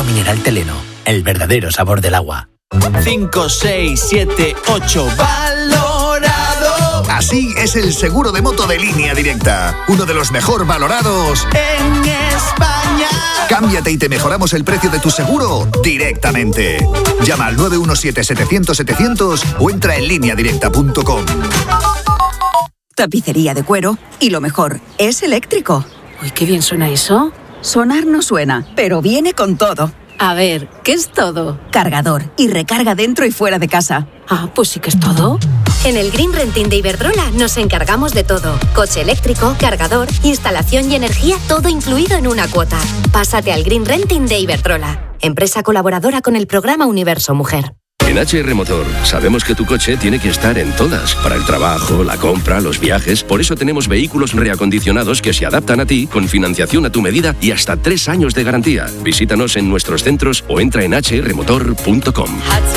mineral Teleno, el verdadero sabor del agua. 5, 6, 7, 8, valorado. Así es el seguro de moto de Línea Directa, uno de los mejor valorados en España. Cámbiate y te mejoramos el precio de tu seguro directamente. Llama al 917-700-700 o entra en lineadirecta.com. Tapicería de cuero y lo mejor, es eléctrico. Uy, qué bien suena eso. Sonar no suena, pero viene con todo. A ver, ¿qué es todo? Cargador y recarga dentro y fuera de casa. Ah, pues sí que es todo. En el Green Renting de Iberdrola nos encargamos de todo. Coche eléctrico, cargador, instalación y energía, todo incluido en una cuota. Pásate al Green Renting de Iberdrola, empresa colaboradora con el programa Universo Mujer. En HR Motor sabemos que tu coche tiene que estar en todas, para el trabajo, la compra, los viajes. Por eso tenemos vehículos reacondicionados que se adaptan a ti, con financiación a tu medida y hasta 3 años de garantía. Visítanos en nuestros centros o entra en hrmotor.com.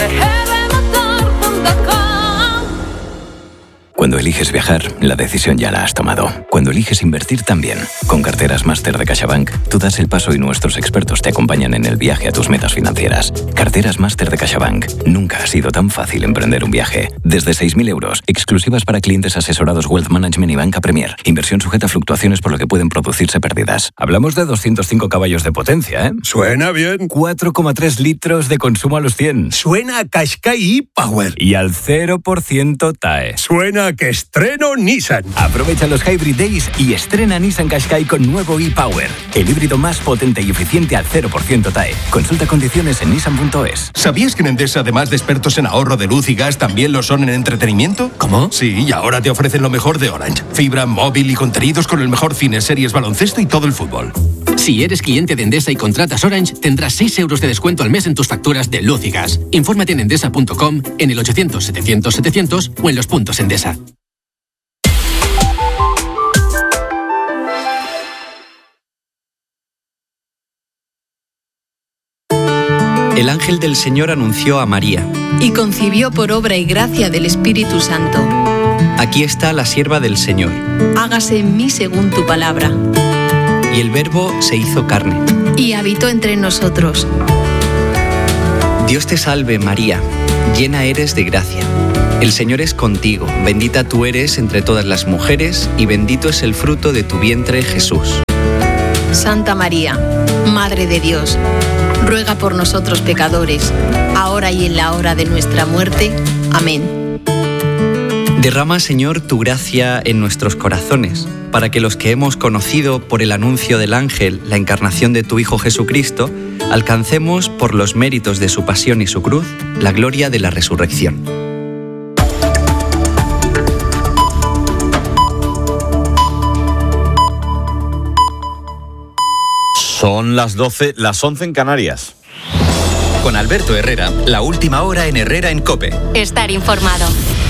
Cuando eliges viajar, la decisión ya la has tomado. Cuando eliges invertir también. Con Carteras Máster de CaixaBank, tú das el paso y nuestros expertos te acompañan en el viaje a tus metas financieras. Carteras Máster de CaixaBank. Nunca ha sido tan fácil emprender un viaje. Desde 6.000 euros, exclusivas para clientes asesorados Wealth Management y Banca Premier. Inversión sujeta a fluctuaciones por lo que pueden producirse pérdidas. Hablamos de 205 caballos de potencia, ¿eh? Suena bien. 4,3 litros de consumo a los 100. Suena a Qashqai e-Power. Y al 0% TAE. Suena que estreno Nissan. Aprovecha los Hybrid Days y estrena Nissan Qashqai con nuevo e-Power, el híbrido más potente y eficiente al 0% TAE. Consulta condiciones en nissan.es. ¿Sabías que en Endesa, además de expertos en ahorro de luz y gas, también lo son en entretenimiento? ¿Cómo? Sí, y ahora te ofrecen lo mejor de Orange. Fibra, móvil y contenidos con el mejor cine, series, baloncesto y todo el fútbol. Si eres cliente de Endesa y contratas Orange, tendrás 6 euros de descuento al mes en tus facturas de luz y gas. Infórmate en endesa.com, en el 800-700-700 o en los puntos Endesa. El ángel del Señor anunció a María. Y concibió por obra y gracia del Espíritu Santo. Aquí está la sierva del Señor. Hágase en mí según tu palabra. Y el Verbo se hizo carne. Y habitó entre nosotros. Dios te salve, María, llena eres de gracia. El Señor es contigo, bendita tú eres entre todas las mujeres, y bendito es el fruto de tu vientre, Jesús. Santa María, Madre de Dios, ruega por nosotros pecadores, ahora y en la hora de nuestra muerte. Amén. Derrama, Señor, tu gracia en nuestros corazones, para que los que hemos conocido por el anuncio del ángel la encarnación de tu Hijo Jesucristo, alcancemos, por los méritos de su pasión y su cruz, la gloria de la resurrección. Son las 12, las 11 en Canarias. Con Alberto Herrera, la última hora en Herrera en COPE. Estar informado.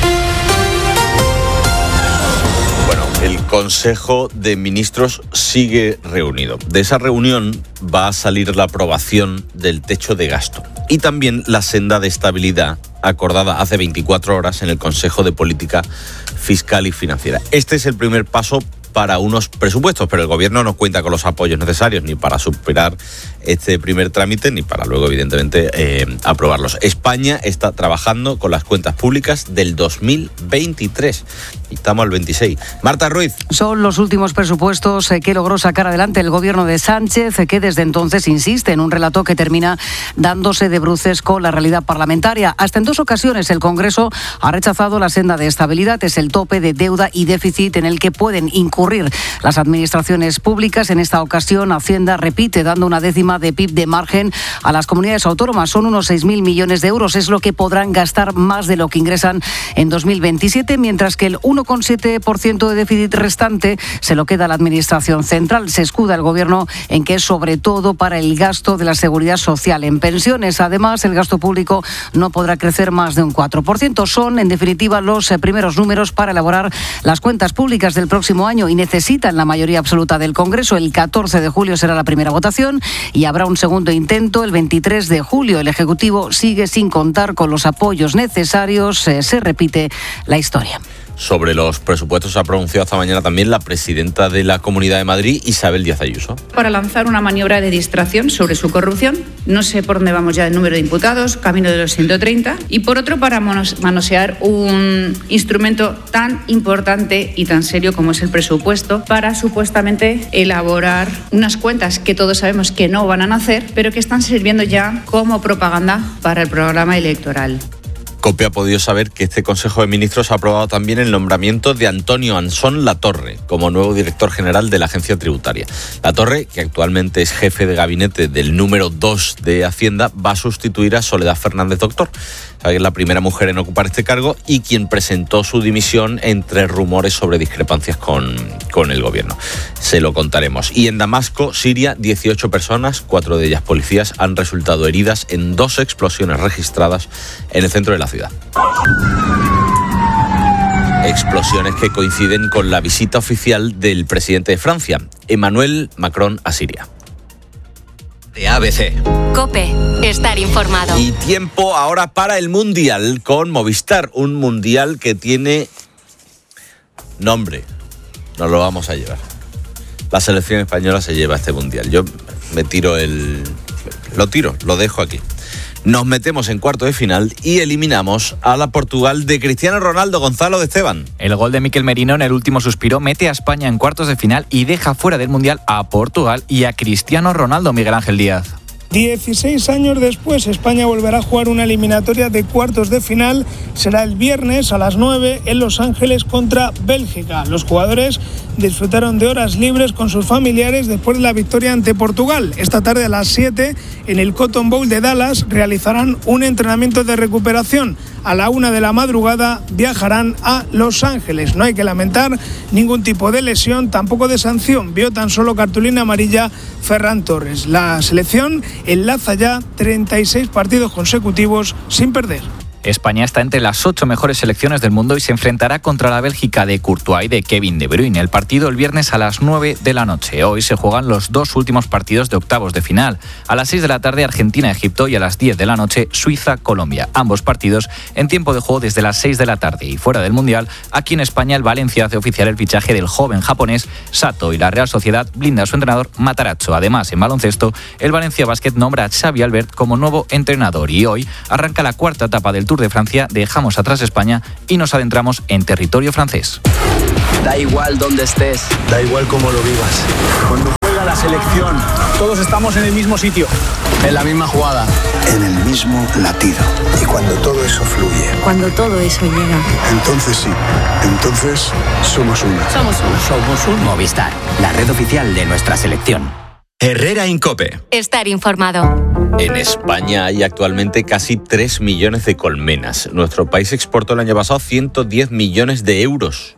Bueno, el Consejo de Ministros sigue reunido. De esa reunión va a salir la aprobación del techo de gasto y también la senda de estabilidad acordada hace 24 horas en el Consejo de Política Fiscal y Financiera. Este es el primer paso para unos presupuestos, pero el Gobierno no cuenta con los apoyos necesarios ni para superar este primer trámite ni para luego, evidentemente, aprobarlos. España está trabajando con las cuentas públicas del 2023. Estamos al 26. Marta Ruiz. Son los últimos presupuestos que logró sacar adelante el Gobierno de Sánchez, que desde entonces insiste en un relato que termina dándose de bruces con la realidad parlamentaria. Hasta en 2 ocasiones el Congreso ha rechazado la senda de estabilidad. Es el tope de deuda y déficit en el que pueden incurrir las administraciones públicas. En esta ocasión, Hacienda repite dando una décima de PIB de margen a las comunidades autónomas. Son unos 6.000 millones de euros. Es lo que podrán gastar más de lo que ingresan en 2027, mientras que el 1,7% de déficit restante se lo queda a la Administración Central. Se escuda el Gobierno en que es sobre todo para el gasto de la Seguridad Social en pensiones. Además, el gasto público no podrá crecer más de un 4%. Son, en definitiva, los primeros números para elaborar las cuentas públicas del próximo año y necesitan la mayoría absoluta del Congreso. El 14 de julio será la primera votación y habrá un segundo intento el 23 de julio. El Ejecutivo sigue sin contar con los apoyos necesarios. Se repite la historia. Sobre los presupuestos se ha pronunciado esta mañana también la presidenta de la Comunidad de Madrid, Isabel Díaz Ayuso. Para lanzar una maniobra de distracción sobre su corrupción, no sé por dónde vamos ya el número de imputados, camino de los 130, y por otro para manosear un instrumento tan importante y tan serio como es el presupuesto, para supuestamente elaborar unas cuentas que todos sabemos que no van a nacer, pero que están sirviendo ya como propaganda para el programa electoral. COPE ha podido saber que este Consejo de Ministros ha aprobado también el nombramiento de Antonio Ansón Latorre como nuevo director general de la Agencia Tributaria. Latorre, que actualmente es jefe de gabinete del número 2 de Hacienda, va a sustituir a Soledad Fernández Doctor, que es la primera mujer en ocupar este cargo y quien presentó su dimisión entre rumores sobre discrepancias con el gobierno. Se lo contaremos. Y en Damasco, Siria, 18 personas, 4 de ellas policías, han resultado heridas en 2 explosiones registradas en el centro de la ciudad. Explosiones que coinciden con la visita oficial del presidente de Francia, Emmanuel Macron, a Siria. De ABC. COPE, estar informado. Y tiempo ahora para el Mundial con Movistar. Un Mundial que tiene nombre. Nos lo vamos a llevar. La selección española se lleva este Mundial. Yo me tiro lo dejo aquí. Nos metemos en cuartos de final y eliminamos a la Portugal de Cristiano Ronaldo. Gonzalo de Esteban. El gol de Mikel Merino en el último suspiro mete a España en cuartos de final y deja fuera del Mundial a Portugal y a Cristiano Ronaldo. Miguel Ángel Díaz. 16 años después, España volverá a jugar una eliminatoria de cuartos de final. Será el viernes a las 9 en Los Ángeles contra Bélgica. Los jugadores disfrutaron de horas libres con sus familiares después de la victoria ante Portugal. Esta tarde a las 7 en el Cotton Bowl de Dallas realizarán un entrenamiento de recuperación. A la 1 de la madrugada viajarán a Los Ángeles. No hay que lamentar ningún tipo de lesión, tampoco de sanción. Vio tan solo cartulina amarilla Ferran Torres. La selección enlaza ya 36 partidos consecutivos sin perder. España está entre las 8 mejores selecciones del mundo y se enfrentará contra la Bélgica de Courtois y de Kevin De Bruyne. El partido el viernes a las 9 de la noche. Hoy se juegan los 2 últimos partidos de octavos de final. A las 6 de la tarde Argentina-Egipto y a las 10 de la noche Suiza-Colombia. Ambos partidos en tiempo de juego desde las 6 de la tarde. Y fuera del Mundial, aquí en España el Valencia hace oficial el fichaje del joven japonés Sato y la Real Sociedad blinda a su entrenador Matarazzo. Además, en baloncesto, el Valencia Basket nombra a Xavi Albert como nuevo entrenador. Y hoy arranca la 4ª etapa del Tour de Francia, dejamos atrás España y nos adentramos en territorio francés. Da igual dónde estés, da igual cómo lo vivas. Cuando juega la selección, todos estamos en el mismo sitio, en la misma jugada, en el mismo latido. Y cuando todo eso fluye, cuando todo eso llega, entonces sí, entonces somos uno. Somos uno. Movistar, la red oficial de nuestra selección. Herrera Incope. Estar informado. En España hay actualmente casi 3 millones de colmenas. Nuestro país exportó el año pasado 110 millones de euros.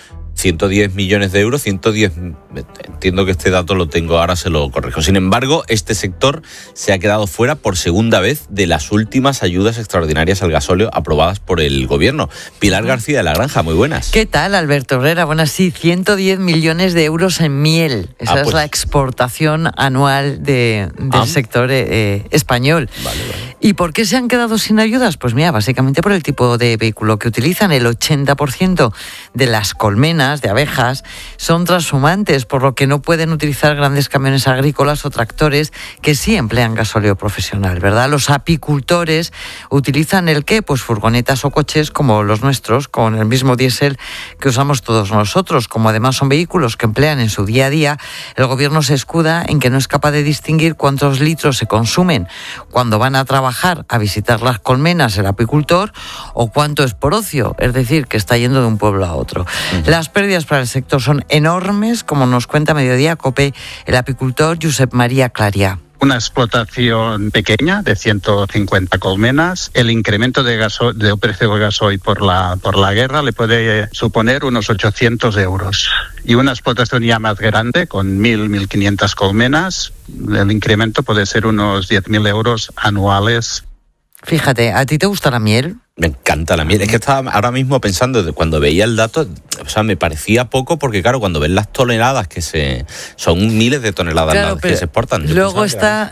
110 millones de euros, 110... Entiendo que este dato lo tengo, ahora se lo corrijo. Sin embargo, este sector se ha quedado fuera por segunda vez de las últimas ayudas extraordinarias al gasóleo aprobadas por el gobierno. Pilar García de la Granja, muy buenas. ¿Qué tal, Alberto Herrera? Bueno, sí, 110 millones de euros en miel. Esa es la exportación anual del sector español. Vale. ¿Y por qué se han quedado sin ayudas? Pues mira, básicamente por el tipo de vehículo que utilizan. El 80% de las colmenas de abejas son transhumantes, por lo que no pueden utilizar grandes camiones agrícolas o tractores que sí emplean gasóleo profesional, ¿verdad? Los apicultores utilizan ¿el qué? Pues furgonetas o coches como los nuestros, con el mismo diésel que usamos todos nosotros. Como además son vehículos que emplean en su día a día, el gobierno se escuda en que no es capaz de distinguir cuántos litros se consumen cuando van a trabajar, a visitar las colmenas el apicultor, o cuánto es por ocio, es decir, que está yendo de un pueblo a otro. Las pérdidas para el sector son enormes, como nos cuenta Mediodía Cope el apicultor Josep María Clarià. Una explotación pequeña de 150 colmenas. El incremento de precio del gasoil por la guerra le puede suponer unos 800 euros. Y una explotación ya más grande, con 1.500 colmenas, el incremento puede ser unos 10.000 euros anuales. Fíjate, ¿a ti te gusta la miel? Me encanta la miel. Es que estaba ahora mismo pensando, cuando veía el dato, o sea, me parecía poco porque, claro, cuando ves las toneladas son miles de toneladas las que se exportan. Luego está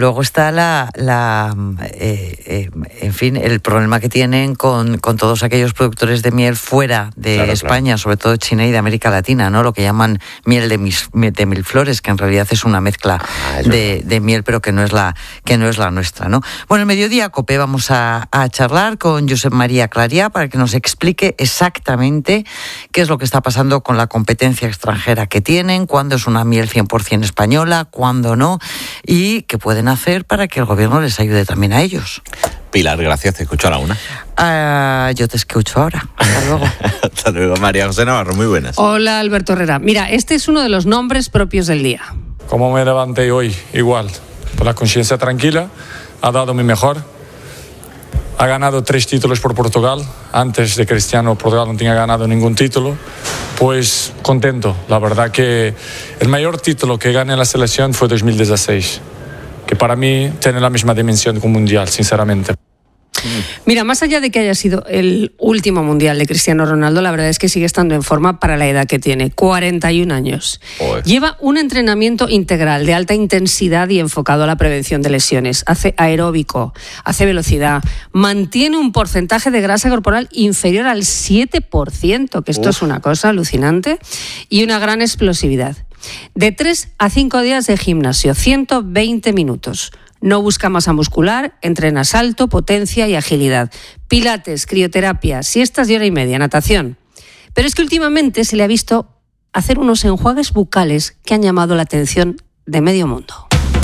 en fin, el problema que tienen con todos aquellos productores de miel fuera de España, sobre todo China y de América Latina, ¿no? Lo que llaman miel de mil flores, que en realidad es una mezcla de miel, pero que no es la nuestra, ¿no? Bueno, el mediodía COPE vamos a charlar con Josep María Clarià para que nos explique exactamente qué es lo que está pasando con la competencia extranjera que tienen, cuándo es una miel 100% española, cuándo no, y qué pueden hacer para que el gobierno les ayude también a ellos. Pilar, gracias, te escucho a la una. Yo te escucho ahora. Hasta luego. Hasta luego, María José Navarro, muy buenas. Hola, Alberto Herrera. Mira, este es uno de los nombres propios del día. Como me levanté hoy, igual, con la conciencia tranquila, ha dado mi mejor. Ha ganado 3 títulos por Portugal. Antes de Cristiano, Portugal no tenía ganado ningún título. Pues contento. La verdad que el mayor título que gané en la selección fue 2016, que para mí tiene la misma dimensión que un mundial, sinceramente. Mira, más allá de que haya sido el último mundial de Cristiano Ronaldo, la verdad es que sigue estando en forma para la edad que tiene, 41 años. Lleva un entrenamiento integral de alta intensidad y enfocado a la prevención de lesiones. Hace aeróbico, hace velocidad, mantiene un porcentaje de grasa corporal inferior al 7%, que esto es una cosa alucinante, y una gran explosividad. De 3 a 5 días de gimnasio, 120 minutos. No busca masa muscular, entrena salto, potencia y agilidad. Pilates, crioterapia, siestas de 1h30, natación. Pero es que últimamente se le ha visto hacer unos enjuagues bucales que han llamado la atención de medio mundo.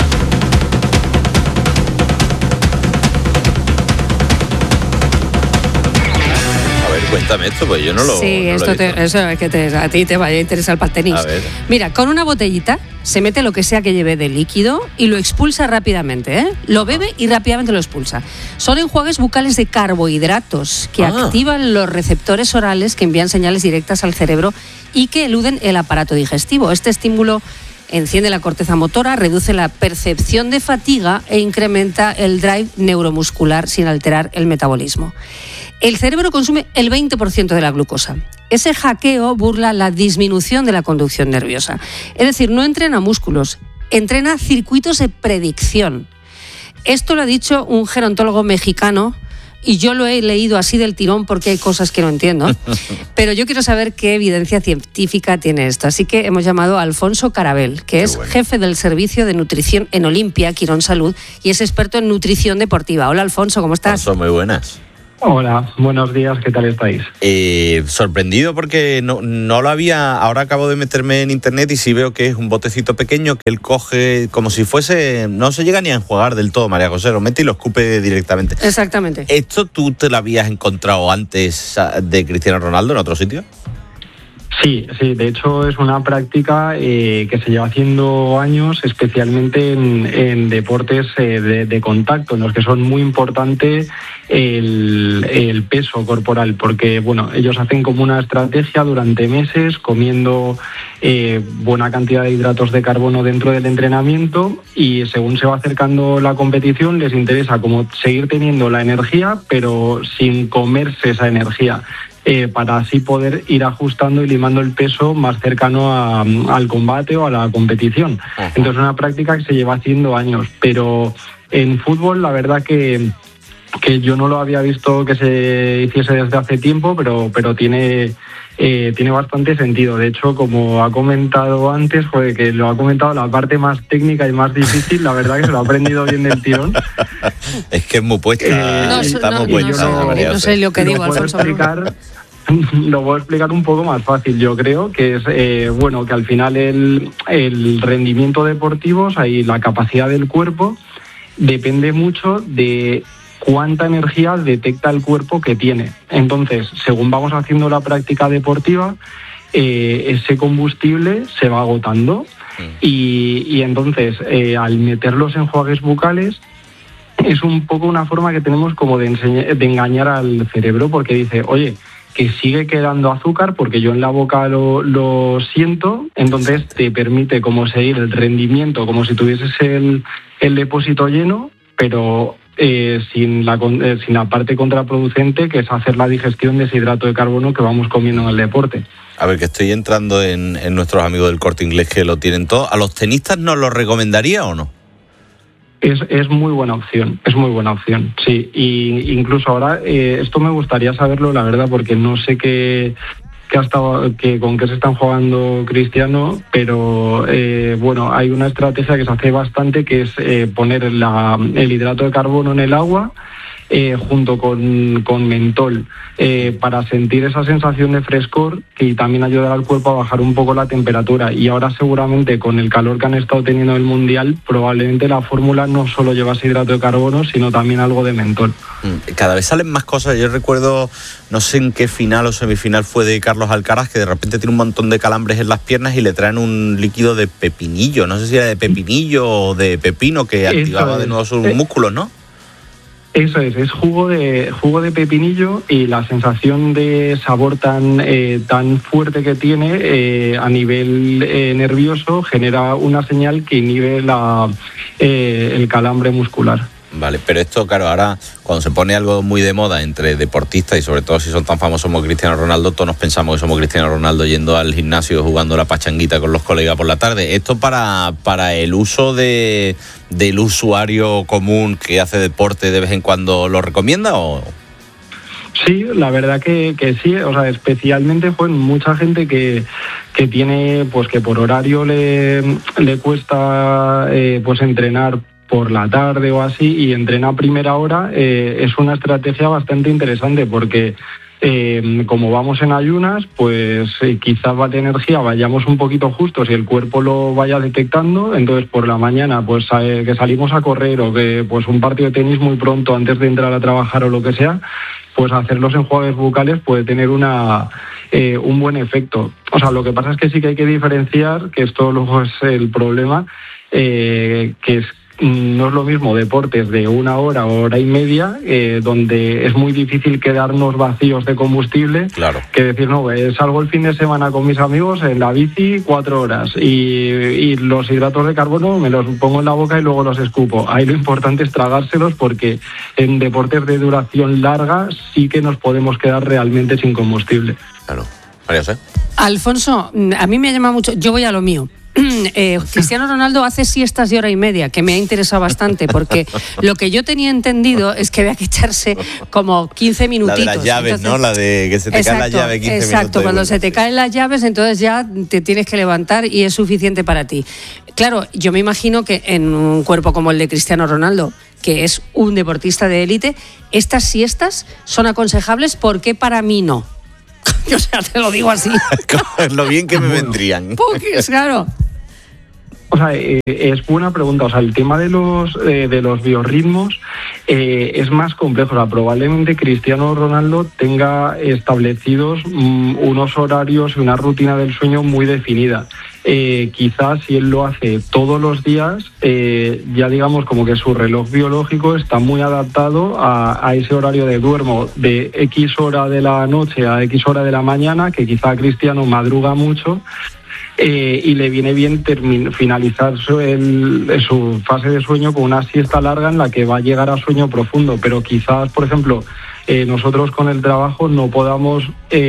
Cuéntame esto, pues yo no lo Sí, no esto lo he visto. eso es que a ti te vaya a interesar para el tenis. A ver. Mira, con una botellita se mete lo que sea que lleve de líquido y lo expulsa rápidamente, ¿eh? Lo bebe y rápidamente lo expulsa. Son enjuagues bucales de carbohidratos que activan los receptores orales que envían señales directas al cerebro y que eluden el aparato digestivo. Este estímulo enciende la corteza motora, reduce la percepción de fatiga e incrementa el drive neuromuscular sin alterar el metabolismo. El cerebro consume el 20% de la glucosa. Ese hackeo burla la disminución de la conducción nerviosa. Es decir, no entrena músculos, entrena circuitos de predicción. Esto lo ha dicho un gerontólogo mexicano y yo lo he leído así del tirón porque hay cosas que no entiendo. Pero yo quiero saber qué evidencia científica tiene esto. Así que hemos llamado a Alfonso Carabel, que es jefe del servicio de nutrición en Olimpia, Quirón Salud, y es experto en nutrición deportiva. Hola, Alfonso, ¿cómo estás? Son muy buenas. Hola, buenos días, ¿qué tal estáis? Sorprendido porque no lo había. Ahora acabo de meterme en internet y sí veo que es un botecito pequeño que él coge como si fuese. No se llega ni a enjuagar del todo, María José, lo mete y lo escupe directamente. Exactamente. ¿Esto tú te lo habías encontrado antes de Cristiano Ronaldo en otro sitio? Sí, de hecho es una práctica que se lleva haciendo años, especialmente en deportes de contacto, en los que son muy importante el peso corporal, porque bueno, ellos hacen como una estrategia durante meses comiendo buena cantidad de hidratos de carbono dentro del entrenamiento, y según se va acercando la competición les interesa como seguir teniendo la energía pero sin comerse esa energía. Para así poder ir ajustando y limando el peso más cercano al combate o a la competición. Entonces es una práctica que se lleva haciendo años, pero en fútbol la verdad que yo no lo había visto que se hiciese desde hace tiempo, pero tiene bastante sentido. De hecho, como ha comentado antes, que lo ha comentado la parte más técnica y más difícil, la verdad que se lo ha aprendido bien del tirón. Es que es muy puesta, estamos puestas. No sé lo que digo, Alfonso. Lo voy a explicar un poco más fácil, yo creo, que es que al final el rendimiento deportivo, o sea, y la capacidad del cuerpo depende mucho de cuánta energía detecta el cuerpo que tiene. Entonces, según vamos haciendo la práctica deportiva, ese combustible se va agotando y entonces al meter los enjuagues bucales es un poco una forma que tenemos como de engañar al cerebro, porque dice, oye, que sigue quedando azúcar porque yo en la boca lo siento, entonces te permite como seguir el rendimiento como si tuvieses el depósito lleno, pero sin la parte contraproducente, que es hacer la digestión de ese hidrato de carbono que vamos comiendo en el deporte. A ver, que estoy entrando en nuestros amigos del Corte Inglés, que lo tienen todo. ¿A los tenistas nos lo recomendaría o no? Es muy buena opción, sí. Y incluso ahora, esto me gustaría saberlo, la verdad, porque no sé con qué se están jugando Cristiano, pero bueno, hay una estrategia que se hace bastante, que es poner el hidrato de carbono en el agua junto con mentol, para sentir esa sensación de frescor y también ayudar al cuerpo a bajar un poco la temperatura. Y ahora seguramente con el calor que han estado teniendo en el Mundial, probablemente la fórmula no solo llevase hidrato de carbono, sino también algo de mentol. Cada vez salen más cosas. Yo recuerdo, no sé en qué final o semifinal fue de Carlos Alcaraz, que de repente tiene un montón de calambres en las piernas y le traen un líquido de pepinillo. No sé si era de pepinillo o de pepino, que activaba de nuevo sus músculos, ¿no? Eso es jugo de pepinillo, y la sensación de sabor tan fuerte que tiene a nivel nervioso genera una señal que inhibe el calambre muscular. Vale, pero esto, claro, ahora cuando se pone algo muy de moda entre deportistas, y sobre todo si son tan famosos como Cristiano Ronaldo, todos nos pensamos que somos Cristiano Ronaldo yendo al gimnasio, jugando la pachanguita con los colegas por la tarde. ¿Esto para el uso del usuario común que hace deporte de vez en cuando lo recomienda o...? Sí, la verdad que sí, o sea, especialmente mucha gente que tiene, pues que por horario le cuesta pues entrenar por la tarde o así, y entrena a primera hora. Es una estrategia bastante interesante, porque como vamos en ayunas, pues quizás de energía vayamos un poquito justos y el cuerpo lo vaya detectando. Entonces por la mañana, pues que salimos a correr, o que pues un partido de tenis muy pronto antes de entrar a trabajar o lo que sea, pues hacer los enjuagues bucales puede tener un buen efecto. O sea, lo que pasa es que sí que hay que diferenciar, que esto luego es el problema, que no es lo mismo deportes de 1 hora o hora y media, donde es muy difícil quedarnos vacíos de combustible, claro, que decir, no, salgo el fin de semana con mis amigos en la bici 4 horas y los hidratos de carbono me los pongo en la boca y luego los escupo. Ahí lo importante es tragárselos, porque en deportes de duración larga sí que nos podemos quedar realmente sin combustible. Claro. María José. Alfonso, a mí me llama mucho, yo voy a lo mío. Cristiano Ronaldo hace siestas de hora y media, que me ha interesado bastante, porque lo que yo tenía entendido es que había que echarse como 15 minutitos. La de las llaves, entonces, ¿no? La de que se te cae la llave 15 minutos. Exacto, cuando se te caen las llaves, entonces ya te tienes que levantar y es suficiente para ti. Claro, yo me imagino que en un cuerpo como el de Cristiano Ronaldo, que es un deportista de élite, estas siestas son aconsejables. ¿Por qué para mí no? O sea, te lo digo así. Lo bien que me vendrían. Porque, claro. O sea, es buena pregunta. O sea, el tema de los biorritmos es más complejo. O sea, probablemente Cristiano Ronaldo tenga establecidos unos horarios y una rutina del sueño muy definida. Quizás si él lo hace todos los días, ya digamos como que su reloj biológico está muy adaptado a ese horario de duermo de X hora de la noche a X hora de la mañana, que quizá Cristiano madruga mucho. Y le viene bien finalizar su fase de sueño con una siesta larga en la que va a llegar a sueño profundo. Pero quizás, por ejemplo, nosotros con el trabajo no podamos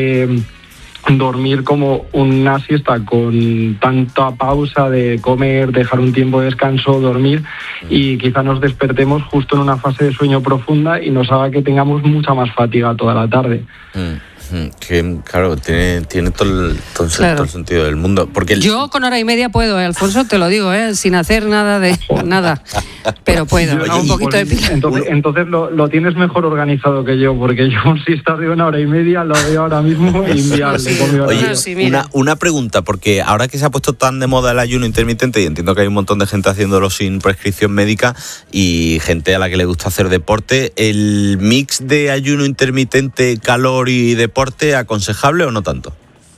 dormir como una siesta con tanta pausa de comer, dejar un tiempo de descanso, dormir, y quizá nos despertemos justo en una fase de sueño profunda y nos haga que tengamos mucha más fatiga toda la tarde. Que claro, tiene todo el sentido del mundo. Porque yo con hora y media puedo, Alfonso, te lo digo, sin hacer nada de nada, pero puedo. Un poquito de pila. Entonces lo tienes mejor organizado que yo, porque yo si estás de 1 hora y media lo veo ahora mismo inviable. Oye, una pregunta, porque ahora que se ha puesto tan de moda el ayuno intermitente, y entiendo que hay un montón de gente haciéndolo sin prescripción médica y gente a la que le gusta hacer deporte, ¿el mix de ayuno intermitente, calor y deporte aconsejable o no tanto?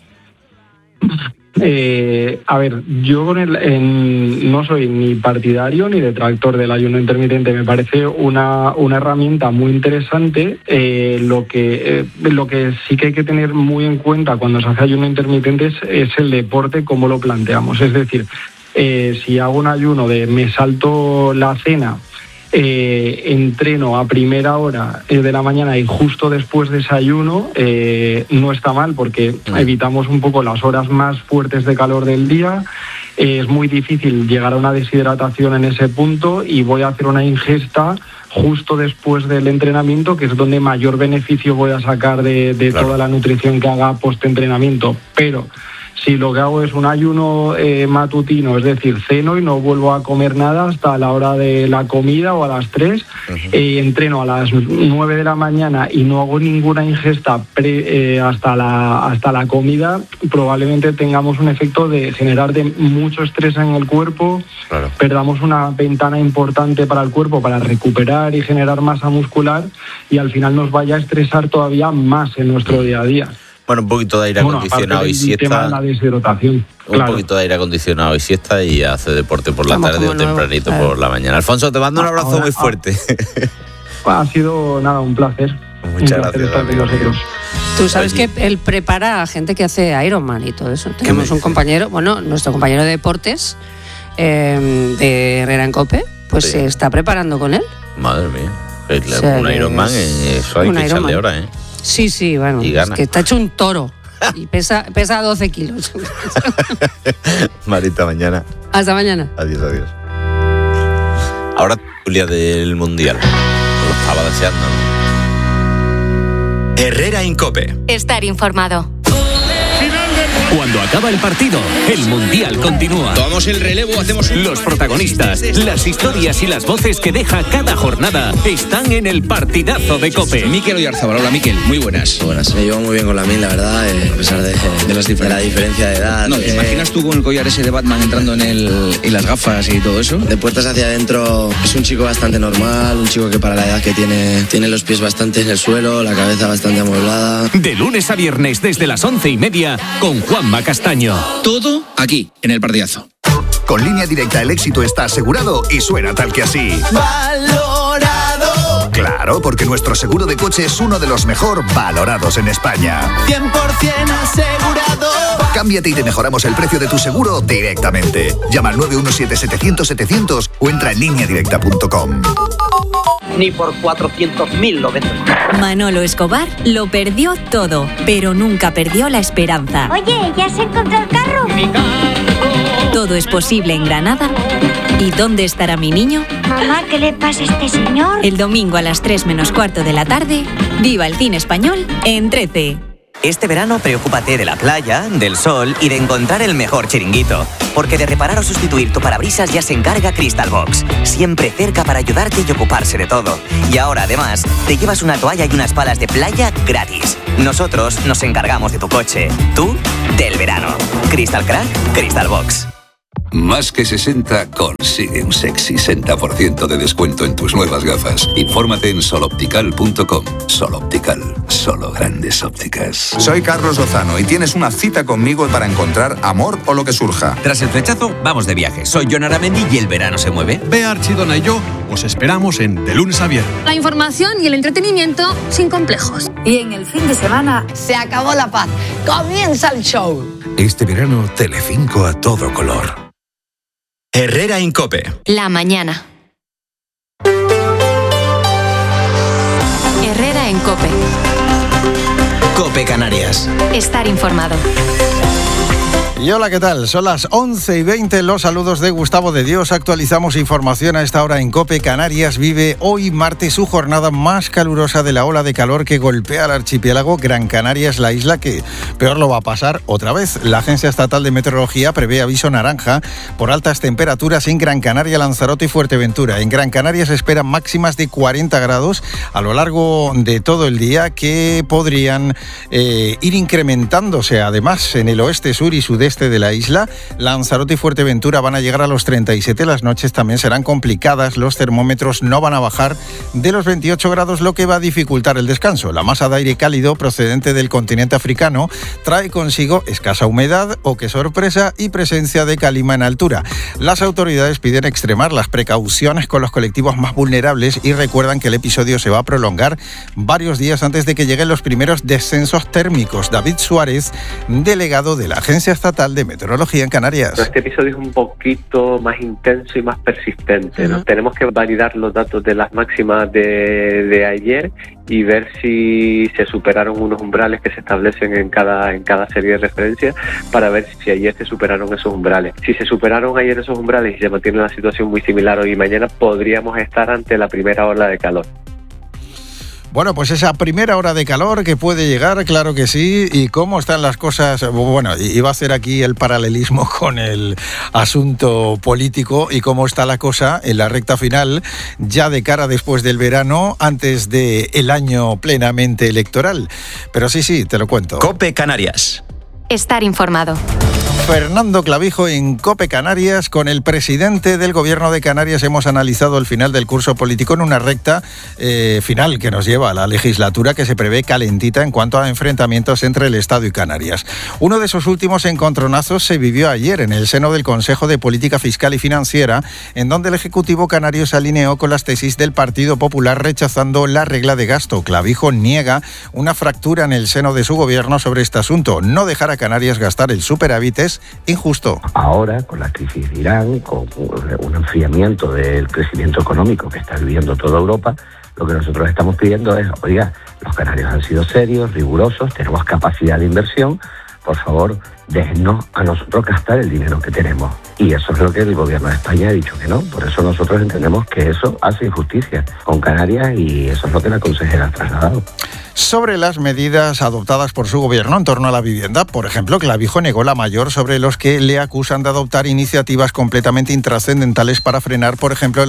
A ver, yo no soy ni partidario ni detractor del ayuno intermitente. Me parece una herramienta muy interesante. Lo que sí que hay que tener muy en cuenta cuando se hace ayuno intermitente es el deporte, cómo lo planteamos. Es decir, si hago un ayuno de me salto la cena entreno a primera hora de la mañana y justo después desayuno, no está mal porque evitamos un poco las horas más fuertes de calor del día. Es muy difícil llegar a una deshidratación en ese punto y voy a hacer una ingesta justo después del entrenamiento, que es donde mayor beneficio voy a sacar de toda la nutrición que haga post-entrenamiento. Pero si lo que hago es un ayuno matutino, es decir, ceno y no vuelvo a comer nada hasta la hora de la comida o a las 3, entreno a las 9 de la mañana y no hago ninguna ingesta hasta la comida, probablemente tengamos un efecto de generar mucho estrés en el cuerpo, perdamos una ventana importante para el cuerpo para recuperar y generar masa muscular y al final nos vaya a estresar todavía más en nuestro día a día. Bueno, un poquito de aire acondicionado y siesta. La deshidratación. Un poquito de aire acondicionado y siesta y hace deporte por la tarde o tempranito por la mañana. Alfonso, te mando un abrazo muy fuerte. Ha sido un placer. Muchas gracias. Tú sabes que él prepara a gente que hace Ironman y todo eso. Tenemos un compañero, nuestro compañero de deportes de Herrera en COPE, pues se está preparando con él. Madre mía. Un Ironman, eso hay que echarle ahora, ¿eh? Sí, bueno, es que está hecho un toro y pesa 12 kilos. Marita, mañana. Hasta mañana. Adiós. Ahora, Julia del Mundial. Lo estaba deseando, ¿no? Herrera en COPE. Estar informado. Cuando acaba el partido, el Mundial continúa. Tomamos el relevo, hacemos los protagonistas, las historias y las voces que deja cada jornada están en el partidazo de COPE. Mikel Oyarzabal, hola Mikel, muy buenas. Buenas, me llevo muy bien con la la verdad, a pesar de la diferencia de edad. No, ¿te imaginas tú con el collar ese de Batman entrando y las gafas y todo eso? De puertas hacia adentro es un chico bastante normal, un chico que para la edad que tiene los pies bastante en el suelo, la cabeza bastante amueblada. De lunes a viernes desde las 11:30 con Juanma Castaño. Todo aquí, en el partidazo. Con Línea Directa el éxito está asegurado y suena tal que así. ¡Valorado! Claro, porque nuestro seguro de coche es uno de los mejor valorados en España. 100% asegurado. Cámbiate y te mejoramos el precio de tu seguro directamente. Llama al 917-700-700 o entra en lineadirecta.com. Ni por 400.000 lo vendo. Manolo Escobar lo perdió todo, pero nunca perdió la esperanza. Oye, ¿ya se encontró el carro? Mi carro. Todo es posible en Granada. ¿Y dónde estará mi niño? Mamá, ¿qué le pasa a este señor? El domingo a las 3 menos cuarto de la tarde, viva el cine español en 13. Este verano preocúpate de la playa, del sol y de encontrar el mejor chiringuito. Porque de reparar o sustituir tu parabrisas ya se encarga Crystal Box. Siempre cerca para ayudarte y ocuparse de todo. Y ahora, además, te llevas una toalla y unas palas de playa gratis. Nosotros nos encargamos de tu coche. Tú, del verano. Crystal Crack, Crystal Box. Más que 60 consigue un sexy 60% de descuento en tus nuevas gafas. Infórmate en soloptical.com. Soloptical, solo grandes ópticas. Soy Carlos Lozano y tienes una cita conmigo para encontrar amor o lo que surja. Tras el flechazo, vamos de viaje. Soy Jon Aramendi y el verano se mueve. Bea Archidona y yo os esperamos en De Lunes a Viernes. La información y el entretenimiento sin complejos. Y en el fin de semana se acabó la paz. Comienza el show. Este verano, Telecinco a todo color. Herrera en COPE. La mañana. Herrera en COPE. COPE Canarias. Estar informado. Y hola, ¿qué tal? Son las 11:20, los saludos de Gustavo de Dios. Actualizamos información a esta hora en COPE. Canarias vive hoy martes su jornada más calurosa de la ola de calor que golpea al archipiélago. Gran Canaria es la isla que peor lo va a pasar otra vez. La Agencia Estatal de Meteorología prevé aviso naranja por altas temperaturas en Gran Canaria, Lanzarote y Fuerteventura. En Gran Canaria se esperan máximas de 40 grados a lo largo de todo el día que podrían ir incrementándose. Además, en el oeste, sur y sudeste de la isla, Lanzarote y Fuerteventura van a llegar a los 37, las noches también serán complicadas, los termómetros no van a bajar de los 28 grados, lo que va a dificultar el descanso. La masa de aire cálido procedente del continente africano trae consigo escasa humedad, o qué sorpresa, y presencia de calima en altura. Las autoridades piden extremar las precauciones con los colectivos más vulnerables y recuerdan que el episodio se va a prolongar varios días antes de que lleguen los primeros descensos térmicos. David Suárez, delegado de la Agencia Estatal Estatal de Meteorología en Canarias. Este episodio es un poquito más intenso y más persistente, ¿no? Tenemos que validar los datos de las máximas de ayer y ver si se superaron unos umbrales que se establecen en cada serie de referencia, para ver si ayer se superaron esos umbrales. Si se superaron ayer esos umbrales y se mantiene una situación muy similar hoy y mañana, podríamos estar ante la primera ola de calor. Bueno, pues esa primera hora de calor que puede llegar, claro que sí. ¿Y cómo están las cosas? Bueno, iba a hacer aquí el paralelismo con el asunto político y cómo está la cosa en la recta final, ya de cara después del verano, antes del año plenamente electoral. Pero sí, te lo cuento. COPE Canarias. Estar informado. Fernando Clavijo en COPE Canarias. Con el presidente del Gobierno de Canarias hemos analizado el final del curso político en una recta final que nos lleva a la legislatura, que se prevé calentita en cuanto a enfrentamientos entre el Estado y Canarias. Uno de esos últimos encontronazos se vivió ayer en el seno del Consejo de Política Fiscal y Financiera, en donde el Ejecutivo canario se alineó con las tesis del Partido Popular rechazando la regla de gasto. Clavijo niega una fractura en el seno de su gobierno sobre este asunto. No dejar a Canarias gastar el superávit es injusto. Ahora, con la crisis de Irán, con un enfriamiento del crecimiento económico que está viviendo toda Europa, lo que nosotros estamos pidiendo es, oiga, los canarios han sido serios, rigurosos, tenemos capacidad de inversión, por favor, déjennos a nosotros gastar el dinero que tenemos. Y eso es lo que el gobierno de España ha dicho que no. Por eso nosotros entendemos que eso hace injusticia con Canarias y eso es lo que la consejera ha trasladado. Sobre las medidas adoptadas por su gobierno en torno a la vivienda, por ejemplo, Clavijo negó la mayor sobre los que le acusan de adoptar iniciativas completamente intrascendentales para frenar, por ejemplo,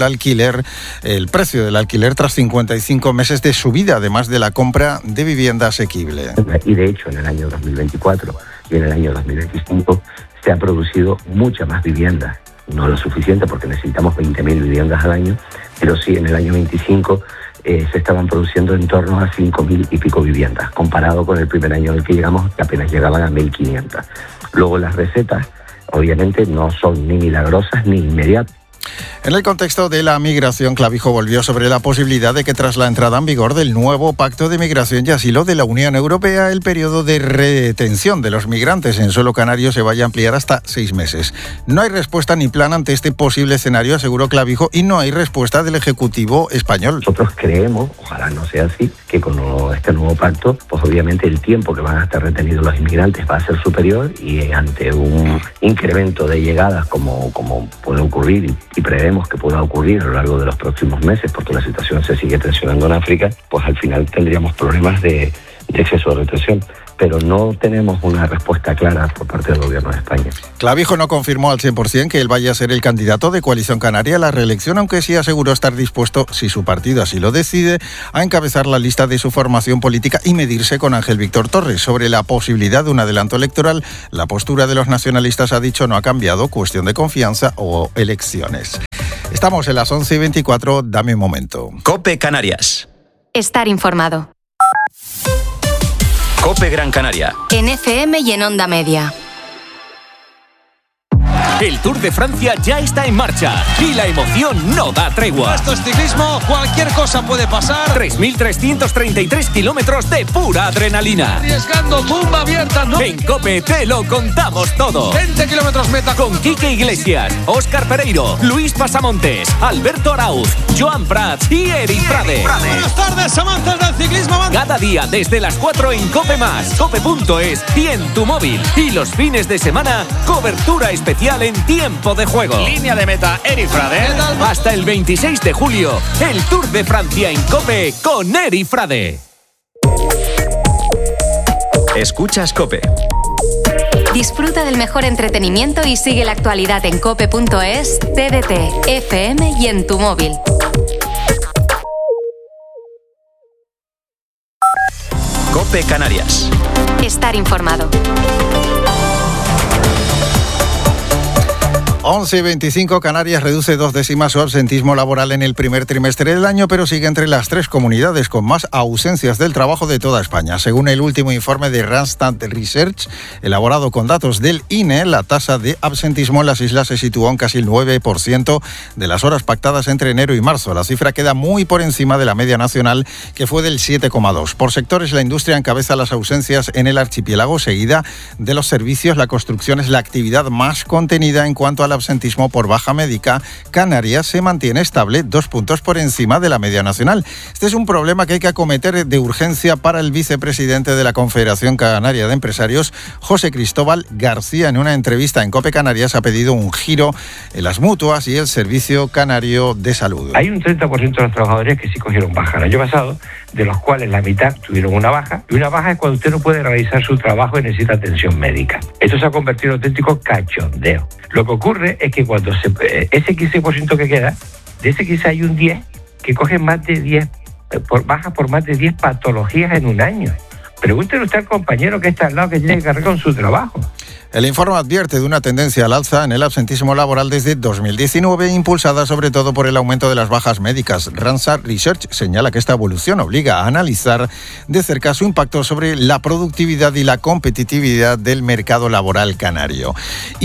el precio del alquiler tras 55 meses de subida, además de la compra de vivienda asequible. Y de hecho, en el año 2024 y en el año 2025 se ha producido mucha más vivienda. No lo suficiente porque necesitamos 20.000 viviendas al año, pero sí en el año 25 se estaban produciendo en torno a 5.000 y pico viviendas, comparado con el primer año en el que llegamos, que apenas llegaban a 1.500. Luego las recetas, obviamente, no son ni milagrosas ni inmediatas. En el contexto de la migración, Clavijo volvió sobre la posibilidad de que tras la entrada en vigor del nuevo Pacto de Migración y Asilo de la Unión Europea, el periodo de retención de los migrantes en suelo canario se vaya a ampliar hasta 6 meses. No hay respuesta ni plan ante este posible escenario, aseguró Clavijo, y no hay respuesta del Ejecutivo español. Nosotros creemos, ojalá no sea así, que con este nuevo pacto, pues obviamente el tiempo que van a estar retenidos los inmigrantes va a ser superior y ante un incremento de llegadas como puede ocurrir y prevemos que pueda ocurrir a lo largo de los próximos meses, porque la situación se sigue tensionando en África, pues al final tendríamos problemas de exceso de retención. Pero no tenemos una respuesta clara por parte del Gobierno de España. Clavijo no confirmó al 100% que él vaya a ser el candidato de Coalición Canaria a la reelección, aunque sí aseguró estar dispuesto, si su partido así lo decide, a encabezar la lista de su formación política y medirse con Ángel Víctor Torres. Sobre la posibilidad de un adelanto electoral, la postura de los nacionalistas, ha dicho, no ha cambiado, cuestión de confianza o elecciones. Estamos en las 11:24, dame un momento. COPE Canarias. Estar informado. COPE Gran Canaria. En FM y en Onda Media. El Tour de Francia ya está en marcha y la emoción no da tregua. Esto es ciclismo, cualquier cosa puede pasar. 3.333 kilómetros de pura adrenalina. Arriesgando, tumba abierta, ¿no? En COPE te lo contamos todo. 20 kilómetros meta. Con Quique Iglesias, Óscar Pereiro, Luis Pasamontes, Alberto Arauz, Joan Prats y Eri Frade. Buenas tardes, amantes del ciclismo. Cada día desde las 4 en COPE+, cope.es y en tu móvil. Y los fines de semana, cobertura especial en tiempo de juego. Línea de meta, Eri Frade. Hasta el 26 de julio, el Tour de Francia en COPE con Eri Frade. Escuchas COPE. Disfruta del mejor entretenimiento y sigue la actualidad en cope.es, TDT, FM y en tu móvil. COPE Canarias. Estar informado. 11:25, Canarias reduce 2 décimas su absentismo laboral en el primer trimestre del año, pero sigue entre las 3 comunidades con más ausencias del trabajo de toda España. Según el último informe de Randstad Research, elaborado con datos del INE, la tasa de absentismo en las islas se situó en casi el 9% de las horas pactadas entre enero y marzo. La cifra queda muy por encima de la media nacional, que fue del 7,2%. Por sectores, la industria encabeza las ausencias en el archipiélago, seguida de los servicios. La construcción es la actividad más contenida en cuanto al absentismo por baja médica. Canarias se mantiene estable, 2 puntos por encima de la media nacional. Este es un problema que hay que acometer de urgencia para el vicepresidente de la Confederación Canaria de Empresarios, José Cristóbal García. En una entrevista en COPE Canarias ha pedido un giro en las mutuas y el Servicio Canario de Salud. Hay un 30% de los trabajadores que sí cogieron baja el año pasado, de los cuales la mitad tuvieron una baja, y una baja es cuando usted no puede realizar su trabajo y necesita atención médica. Esto se ha convertido en auténtico cachondeo. Lo que ocurre es que cuando ese 15% que queda, de ese 15 hay un 10 que coge más de 10, baja por más de 10 patologías en un año. Pregúntele usted al compañero que está al lado que tiene que cargar con su trabajo. El informe advierte de una tendencia al alza en el absentismo laboral desde 2019, impulsada sobre todo por el aumento de las bajas médicas. Randstad Research señala que esta evolución obliga a analizar de cerca su impacto sobre la productividad y la competitividad del mercado laboral canario.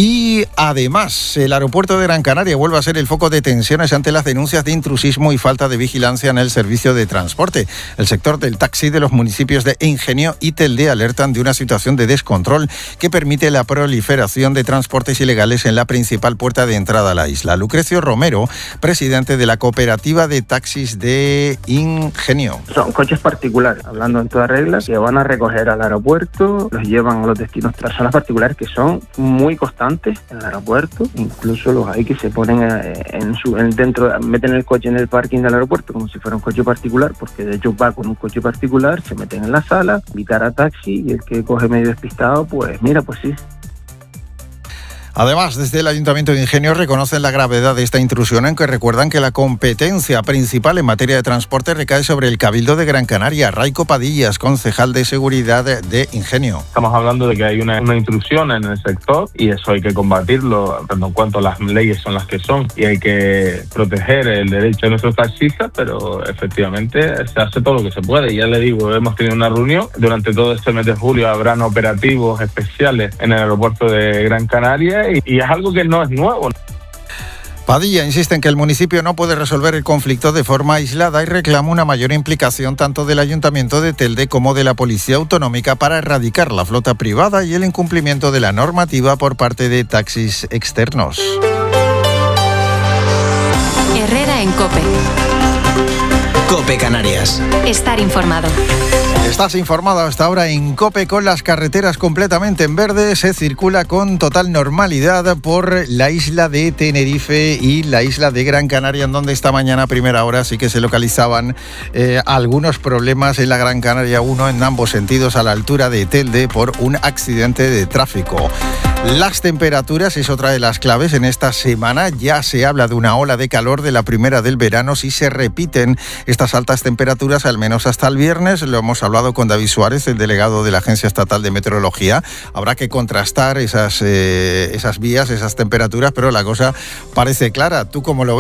Y además, el aeropuerto de Gran Canaria vuelve a ser el foco de tensiones ante las denuncias de intrusismo y falta de vigilancia en el servicio de transporte. El sector del taxi de los municipios de Ingenio y Telde alertan de una situación de descontrol que permite la proliferación de transportes ilegales en la principal puerta de entrada a la isla. Lucrecio Romero, presidente de la cooperativa de taxis de Ingenio. Son coches particulares, hablando en toda regla, que van a recoger al aeropuerto, los llevan a los destinos. Personas particulares que son muy constantes en el aeropuerto, incluso los hay que se ponen meten el coche en el parking del aeropuerto como si fuera un coche particular, porque de hecho va con un coche particular, se meten en la sala, invitar a taxi, y el que coge medio despistado, pues mira, pues sí. Además, desde el Ayuntamiento de Ingenio reconocen la gravedad de esta intrusión, en que recuerdan que la competencia principal en materia de transporte recae sobre el Cabildo de Gran Canaria. Raico Padillas, concejal de Seguridad de Ingenio. Estamos hablando de que hay una intrusión en el sector y eso hay que combatirlo, en cuanto las leyes son las que son, y hay que proteger el derecho de nuestros taxistas, pero efectivamente se hace todo lo que se puede. Ya le digo, hemos tenido una reunión, durante todo este mes de julio habrán operativos especiales en el aeropuerto de Gran Canaria, y es algo que no es nuevo. Padilla insiste en que el municipio no puede resolver el conflicto de forma aislada y reclama una mayor implicación tanto del Ayuntamiento de Telde como de la Policía Autonómica para erradicar la flota privada y el incumplimiento de la normativa por parte de taxis externos. Herrera en COPE. COPE Canarias. Estar informado. Estás informado hasta ahora en COPE. Con las carreteras completamente en verde, se circula con total normalidad por la isla de Tenerife y la isla de Gran Canaria, en donde esta mañana a primera hora sí que se localizaban algunos problemas en la Gran Canaria 1 en ambos sentidos a la altura de Telde por un accidente de tráfico. Las temperaturas es otra de las claves en esta semana. Ya se habla de una ola de calor, de la primera del verano, si se repiten estas altas temperaturas, al menos hasta el viernes. Lo hemos hablado con David Suárez, el delegado de la Agencia Estatal de Meteorología. Habrá que contrastar esas vías, esas temperaturas, pero la cosa parece clara. ¿Tú cómo lo ves?